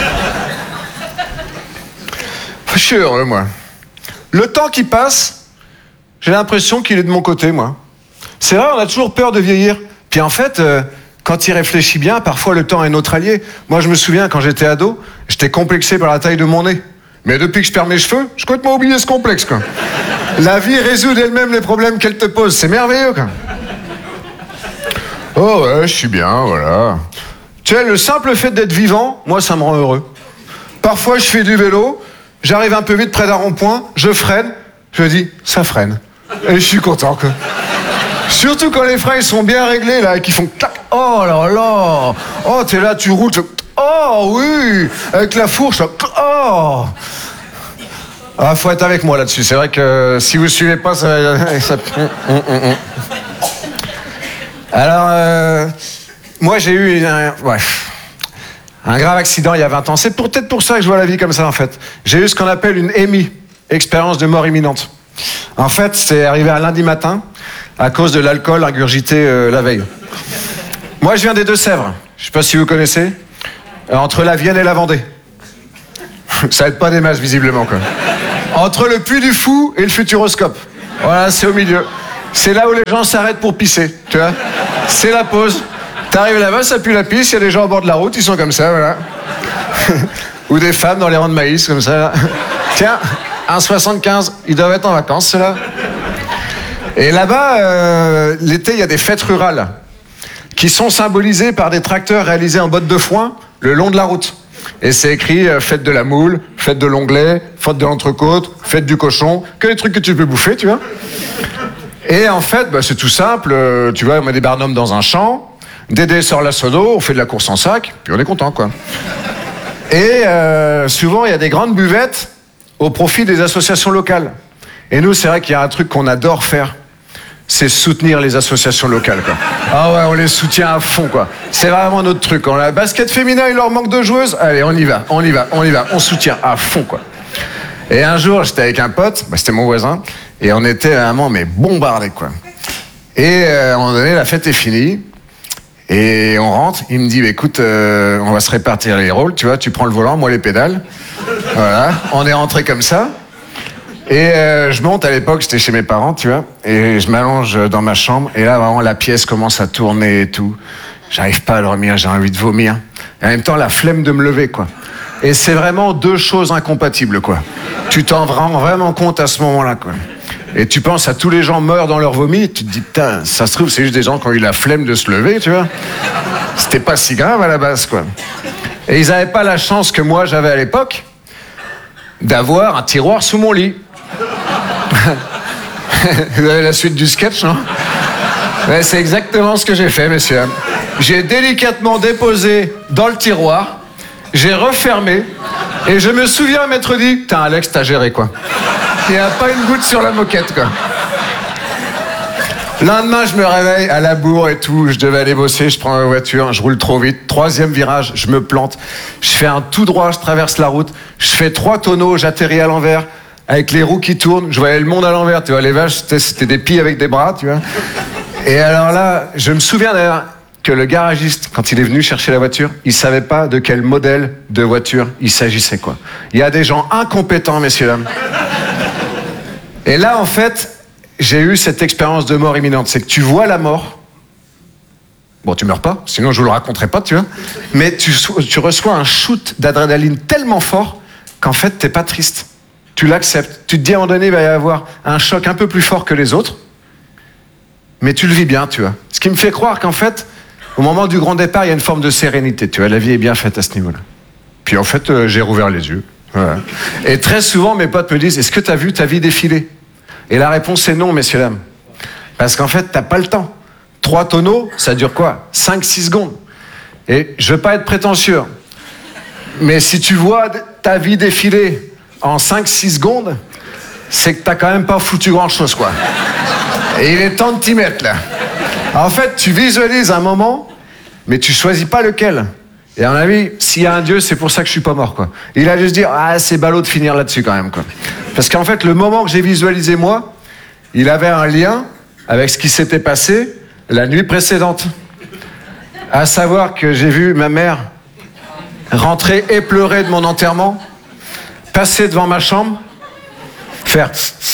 Je suis heureux, moi. Le temps qui passe, j'ai l'impression qu'il est de mon côté, moi. C'est vrai, on a toujours peur de vieillir. Puis en fait, euh, quand il réfléchit bien, parfois le temps est notre allié. Moi, je me souviens, quand j'étais ado, j'étais complexé par la taille de mon nez. Mais depuis que je perds mes cheveux, j'ai complètement oublié ce complexe, quoi. La vie résout d'elle-même les problèmes qu'elle te pose. C'est merveilleux, quoi. Oh ouais, je suis bien, voilà. Tu sais, le simple fait d'être vivant, moi, ça me rend heureux. Parfois, je fais du vélo, j'arrive un peu vite près d'un rond-point, je freine, je me dis, ça freine. Et je suis content, quoi. Surtout quand les freins ils sont bien réglés, là, et qu'ils font clac. Oh là là. Oh, t'es là, tu roules. Oh oui. Avec la fourche. Oh. Ah, faut être avec moi là-dessus. C'est vrai que si vous suivez pas, ça... ça... Alors, euh, moi j'ai eu un, ouais, un grave accident il y a vingt ans. C'est peut-être pour ça que je vois la vie comme ça, en fait. J'ai eu ce qu'on appelle une E M I, expérience de mort imminente. En fait, c'est arrivé un lundi matin à cause de l'alcool ingurgité euh, la veille. Moi, je viens des Deux-Sèvres. Je sais pas si vous connaissez. Euh, entre la Vienne et la Vendée. Ça aide pas des masses, visiblement, quoi. Entre le Puy du Fou et le Futuroscope. Voilà, c'est au milieu. C'est là où les gens s'arrêtent pour pisser, tu vois. C'est la pause. T'arrives là-bas, ça pue la pisse, il y a des gens au bord de la route, ils sont comme ça, voilà. Ou des femmes dans les rangs de maïs, comme ça. Tiens, un soixante-quinze, ils doivent être en vacances, ceux-là. Et là-bas, euh, l'été, il y a des fêtes rurales qui sont symbolisées par des tracteurs réalisés en bottes de foin le long de la route. Et c'est écrit euh, fête de la moule, fête de l'onglet, fête de l'entrecôte, fête du cochon, que les trucs que tu peux bouffer, tu vois. Et en fait, bah, c'est tout simple, euh, tu vois, on met des barnums dans un champ, Dédé sort la sodo, on fait de la course en sac, puis on est content, quoi. Et euh, souvent, il y a des grandes buvettes au profit des associations locales. Et nous, c'est vrai qu'il y a un truc qu'on adore faire, c'est soutenir les associations locales, quoi. Ah ouais, on les soutient à fond, quoi. C'est vraiment notre truc. Quand la basket féminin, il leur manque de joueuses, allez, on y va, on y va, on y va, on soutient à fond, quoi. Et un jour, j'étais avec un pote, bah, c'était mon voisin, et on était vraiment, mais bombardés, quoi. Et euh, à un moment donné, la fête est finie, et on rentre, il me dit, bah, écoute, euh, on va se répartir les rôles, tu vois, tu prends le volant, moi les pédales. Voilà, on est rentrés comme ça. Et euh, je monte, à l'époque, j'étais chez mes parents, tu vois, et je m'allonge dans ma chambre, et là, vraiment, la pièce commence à tourner et tout. J'arrive pas à dormir, j'ai envie de vomir. Et en même temps, la flemme de me lever, quoi. Et c'est vraiment deux choses incompatibles, quoi. Tu t'en rends vraiment compte à ce moment-là, quoi. Et tu penses à tous les gens meurent dans leur vomi, et tu te dis, putain, ça se trouve, c'est juste des gens qui ont eu la flemme de se lever, tu vois. C'était pas si grave à la base, quoi. Et ils avaient pas la chance que moi, j'avais à l'époque, d'avoir un tiroir sous mon lit. Vous avez la suite du sketch, non? Ouais, c'est exactement ce que j'ai fait, messieurs. J'ai délicatement déposé dans le tiroir, j'ai refermé, et je me souviens m'être dit, putain, Alex, t'as géré, quoi. Il n'y a pas une goutte sur la moquette, quoi. Le lendemain, je me réveille à la bourre et tout, je devais aller bosser, je prends ma voiture, je roule trop vite, troisième virage, je me plante, je fais un tout droit, je traverse la route, je fais trois tonneaux, j'atterris à l'envers, avec les roues qui tournent, je voyais le monde à l'envers, tu vois, les vaches, c'était, c'était des pies avec des bras, tu vois. Et alors là, je me souviens d'ailleurs que le garagiste, quand il est venu chercher la voiture, il savait pas de quel modèle de voiture il s'agissait, quoi. Il y a des gens incompétents, messieurs, dames. Et là, en fait, j'ai eu cette expérience de mort imminente. C'est que tu vois la mort Bon, tu meurs pas, sinon je vous le raconterai pas, tu vois. Mais tu, tu reçois un shoot d'adrénaline tellement fort qu'en fait, t'es pas triste. Tu l'acceptes. Tu te dis à un moment donné, il va y avoir un choc un peu plus fort que les autres. Mais tu le vis bien, tu vois. Ce qui me fait croire qu'en fait, au moment du grand départ, il y a une forme de sérénité, tu vois. La vie est bien faite à ce niveau-là. Puis en fait, euh, j'ai rouvert les yeux. Voilà. Et très souvent, mes potes me disent, est-ce que tu as vu ta vie défiler? Et la réponse est non, messieurs, dames. Parce qu'en fait, t'as pas le temps. Trois tonneaux, ça dure quoi? cinq six secondes. Et je veux pas être prétentieux, mais si tu vois ta vie défiler en cinq six secondes, c'est que t'as quand même pas foutu grand-chose, quoi. Et il est temps de t'y mettre, là. En fait, tu visualises un moment, mais tu choisis pas lequel. Et à mon avis, s'il y a un Dieu, c'est pour ça que je suis pas mort, quoi. Il a dû se dire, ah, c'est ballot de finir là-dessus, quand même, quoi. Parce qu'en fait, le moment que j'ai visualisé, moi, il avait un lien avec ce qui s'était passé la nuit précédente. À savoir que j'ai vu ma mère rentrer éplorée de mon enterrement, passer devant ma chambre, faire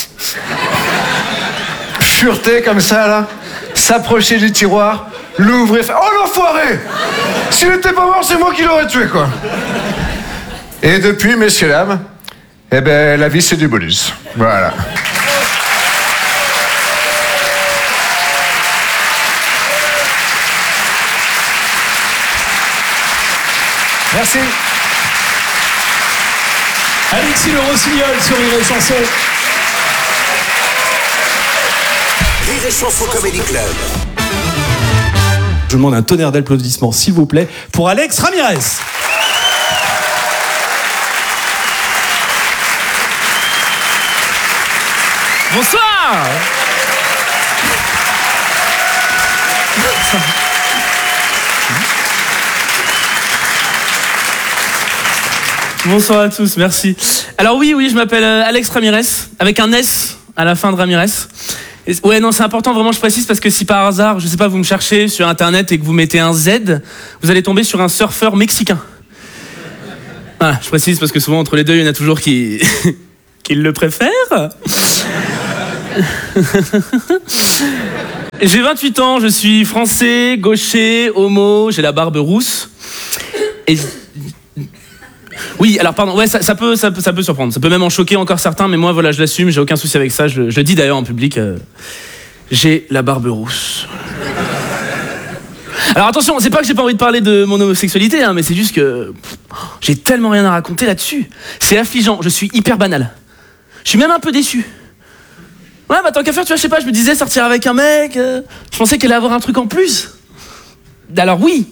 fureter comme ça, là, s'approcher du tiroir, l'ouvrir, faire « Oh l'enfoiré! S'il n'était pas mort, c'est moi qui l'aurais tué, quoi !» Et depuis, messieurs, dames, eh ben, la vie, c'est du bonus. Voilà. Merci. Alexis Le Rossignol sur Rire et Chanson. Rire et Chanson Comedy Club. Je demande un tonnerre d'applaudissements, s'il vous plaît, pour Alex Ramirez. Bonsoir. Bonsoir à tous, merci. Alors oui, oui, je m'appelle Alex Ramirez, avec un S à la fin de Ramirez. Et, ouais, non, c'est important, vraiment, je précise, parce que si par hasard, je sais pas, vous me cherchez sur Internet et que vous mettez un Z, vous allez tomber sur un surfeur mexicain. Voilà, je précise, parce que souvent, entre les deux, il y en a toujours qui, qui le préfèrent. J'ai vingt-huit ans, je suis français, gaucher, homo, j'ai la barbe rousse. Et... Oui, alors pardon, ouais, ça, ça, peut, ça, peut, ça peut surprendre, ça peut même en choquer encore certains, mais moi, voilà, je l'assume, j'ai aucun souci avec ça, je, je le dis d'ailleurs en public, euh, j'ai la barbe rousse. Alors attention, c'est pas que j'ai pas envie de parler de mon homosexualité, hein, mais c'est juste que pff, j'ai tellement rien à raconter là-dessus. C'est affligeant, je suis hyper banal. Je suis même un peu déçu. Ouais, bah tant qu'à faire, tu vois, je sais pas, je me disais sortir avec un mec, euh, je pensais qu'elle allait avoir un truc en plus. Alors oui.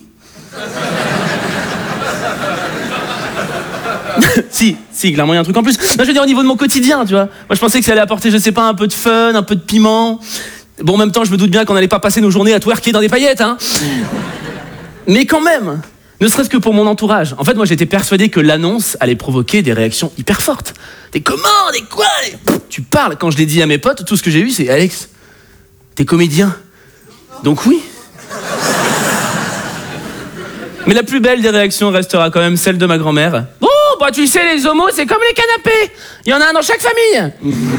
si, si, clairement il y a un truc en plus. Non, je veux dire au niveau de mon quotidien, tu vois. Moi je pensais que ça allait apporter, je sais pas, un peu de fun, un peu de piment. Bon, en même temps, je me doute bien qu'on n'allait pas passer nos journées à twerker dans des paillettes, hein. Mais quand même, ne serait-ce que pour mon entourage. En fait, moi j'étais persuadé que l'annonce allait provoquer des réactions hyper fortes. Des comment, des quoi des... Pff, tu parles, quand je l'ai dit à mes potes, tout ce que j'ai eu c'est Alex, t'es comédien. Donc oui. Mais la plus belle des réactions restera quand même celle de ma grand-mère. Oh, bah tu sais, les homos, c'est comme les canapés. Il y en a un dans chaque famille.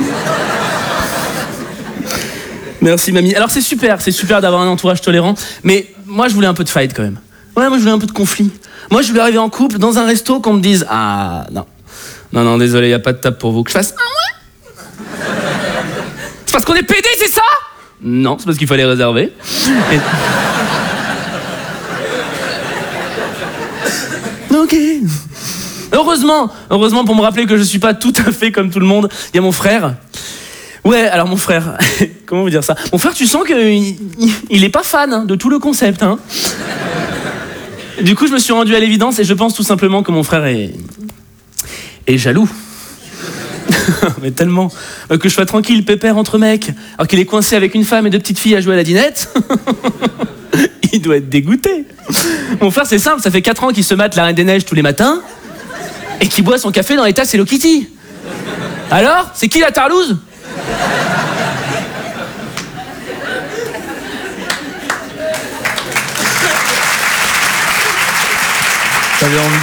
Merci, mamie. Alors c'est super, c'est super d'avoir un entourage tolérant, mais moi je voulais un peu de fight quand même. Ouais, moi je voulais un peu de conflit. Moi je voulais arriver en couple dans un resto qu'on me dise « Ah, non, non, non, désolé, y a pas de table pour vous. » Que je fasse « Ah ouais ?» C'est parce qu'on est pédés, c'est ça? Non, c'est parce qu'il fallait réserver. Et... Ok. Heureusement, heureusement pour me rappeler que je suis pas tout à fait comme tout le monde, il y a mon frère. Ouais, alors mon frère, comment vous dire ça? Mon frère, tu sens qu'il il est pas fan hein, de tout le concept. Hein. Du coup, je me suis rendu à l'évidence et je pense tout simplement que mon frère est, est jaloux. Mais tellement que je sois tranquille, pépère entre mecs, alors qu'il est coincé avec une femme et deux petites filles à jouer à la dinette. Il doit être dégoûté. Mon frère, c'est simple, ça fait quatre ans qu'il se mate la Reine des Neiges tous les matins et qu'il boit son café dans les tasses Hello Kitty. Alors, c'est qui la tarlouse? J'avais envie.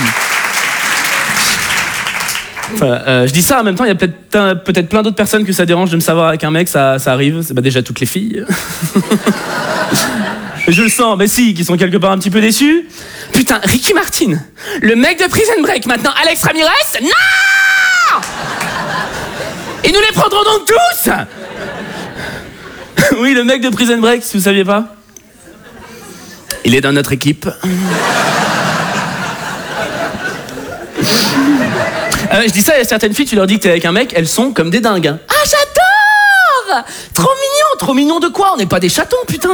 Enfin, euh, je dis ça en même temps, il y a peut-être, euh, peut-être plein d'autres personnes que ça dérange de me savoir avec un mec, ça, ça arrive, c'est bah déjà toutes les filles. Je le sens, mais si, qu'ils sont quelque part un petit peu déçus. Putain, Ricky Martin, le mec de Prison Break, maintenant Alex Ramirez, non! Et nous les prendrons donc tous. Oui, le mec de Prison Break, si vous saviez pas. Il est dans notre équipe. Euh, je dis ça à certaines filles, tu leur dis que t'es avec un mec, elles sont comme des dingues. Ah, j'adore! Trop mignon, trop mignon de quoi? On n'est pas des chatons, putain.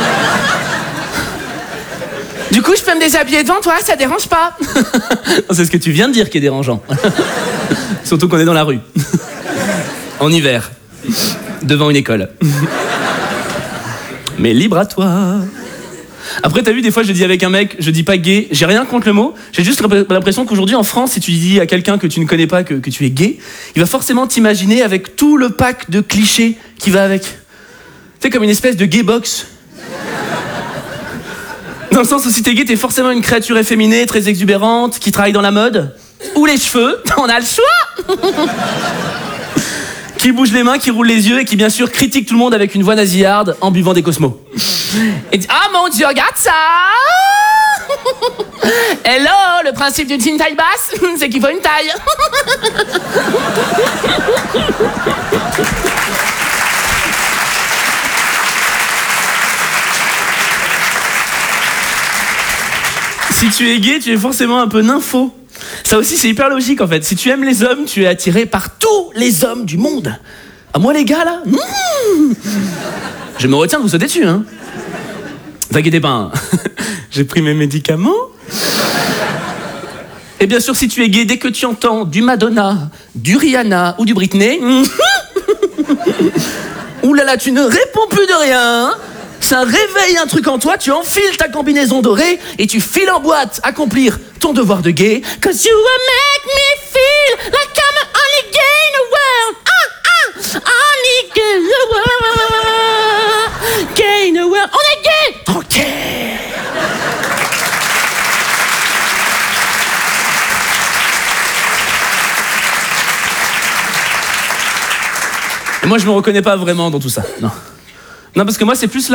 Du coup, je peux me déshabiller devant toi, ça dérange pas. C'est ce que tu viens de dire qui est dérangeant. Surtout qu'on est dans la rue. En hiver. Devant une école. Mais libre à toi. Après, t'as vu, des fois, je dis avec un mec, je dis pas gay, j'ai rien contre le mot, j'ai juste l'impression qu'aujourd'hui, en France, si tu dis à quelqu'un que tu ne connais pas que, que tu es gay, il va forcément t'imaginer avec tout le pack de clichés qui va avec. Tu sais, comme une espèce de gay box. Dans le sens où si t'es gay, t'es forcément une créature efféminée, très exubérante, qui travaille dans la mode, ou les cheveux, on a le choix. Qui bouge les mains, qui roule les yeux et qui bien sûr critique tout le monde avec une voix nasillarde en buvant des Cosmos. Et dit, ah mon Dieu, regarde ça. Hello, le principe d'une fine taille basse, c'est qu'il faut une taille. Si tu es gay, tu es forcément un peu nympho. Ça aussi, c'est hyper logique en fait. Si tu aimes les hommes, tu es attiré par tous les hommes du monde. À moi, les gars, là, mmh je me retiens de vous sauter dessus, hein. T'inquiétez pas, hein. J'ai pris mes médicaments. Et bien sûr, si tu es gay, dès que tu entends du Madonna, du Rihanna ou du Britney, ouh là là, tu ne réponds plus de rien. Ça réveille un truc en toi, tu enfiles ta combinaison dorée et tu files en boîte accomplir ton devoir de gay. Cause you will make me feel like I'm the only gay in the world. Ah, ah, only gay in the world. Gay in the world. On est gay. Tranquille. Et moi, je me reconnais pas vraiment dans tout ça. Non. Non, parce que moi, c'est plus la